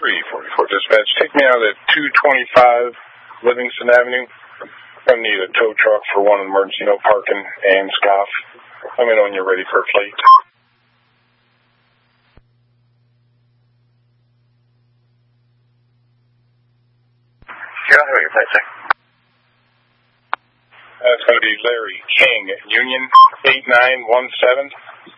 344 dispatch. Take me out at 225 Livingston Avenue. I need a tow truck for one emergency, no parking, and scoff. Let me know when you're ready for a plate. Sure, I'll have your plate, sir. That's going to be Larry King, Union 8917.